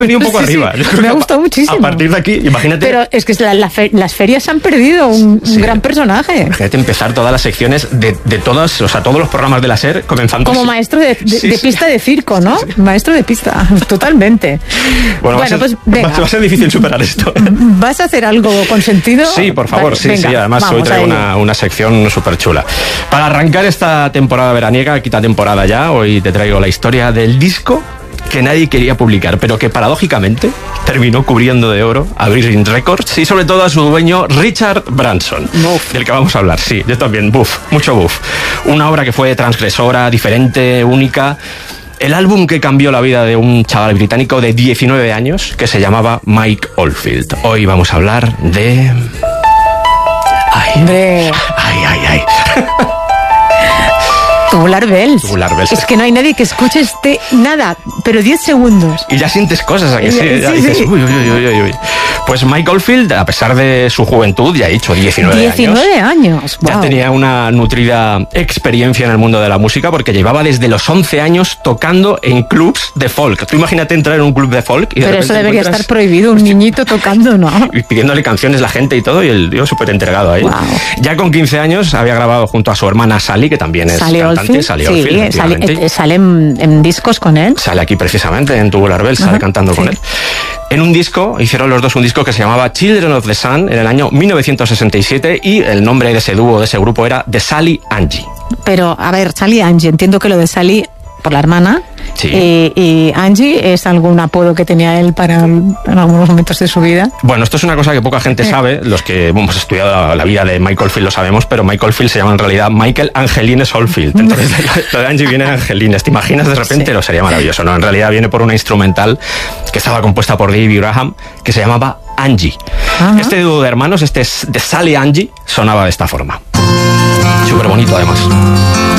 venido un poco arriba. Me ha gustado muchísimo. A partir de aquí, imagínate... Pero es que las ferias han perdido un gran personaje. Imagínate empezar todas las secciones de todos, o sea, todos los programas de la SER comenzando... Como maestro de pista de circo, ¿no? Sí. Maestro de pista, totalmente. Bueno, pues venga. Va a ser difícil superar esto. ¿Vas a hacer algo con sentido? Sí, por favor, vale, sí. Además, hoy traigo una sección súper chula. Para arrancar esta temporada veraniega, quita temporada ya, hoy te traigo la historia del disco que nadie quería publicar, pero que paradójicamente terminó cubriendo de oro a Virgin Records y sobre todo a su dueño Richard Branson, del que vamos a hablar. Sí, yo también, mucho buff. Una obra que fue transgresora, diferente, única. El álbum que cambió la vida de un chaval británico de 19 años que se llamaba Mike Oldfield. Hoy vamos a hablar de... Ay. Tubular Bells. Es que no hay nadie que escuche nada, pero 10 segundos. Y ya sientes cosas, ¿a que sí? Ya dices, sí. Uy. Pues Mike Oldfield, a pesar de su juventud, ya he dicho, 19 años. Wow. Ya tenía una nutrida experiencia en el mundo de la música, porque llevaba desde los 11 años tocando en clubs de folk. Tú imagínate entrar en un club de folk y de Pero eso debería estar prohibido, un niñito tocando, ¿no? Y pidiéndole canciones a la gente y todo, y el tío súper entregado ahí. Wow. Ya con 15 años había grabado junto a su hermana Sally, que también es cantante. Sale en discos con él. Sale aquí precisamente en Tubular Bells, sale cantando con él. En un disco, hicieron los dos un disco que se llamaba Children of the Sun en el año 1967 y el nombre de ese dúo, de ese grupo era The Sally Angie. Pero, a ver, Sally Angie, entiendo que lo de Sally por la hermana. Sí. ¿Y Angie es algún apodo que tenía él en algunos momentos de su vida? Bueno, esto es una cosa que poca gente sabe. Los que hemos estudiado la vida de Mike Oldfield lo sabemos, pero Mike Oldfield se llama en realidad Michael Angelines Oldfield. Entonces, lo de Angie viene de Angelines. ¿Te imaginas de repente? Sí. Lo sería maravilloso, ¿no? En realidad viene por una instrumental que estaba compuesta por David Graham, que se llamaba Angie. Ajá. Este dúo de hermanos, de Sally Angie, sonaba de esta forma. Súper bonito, además.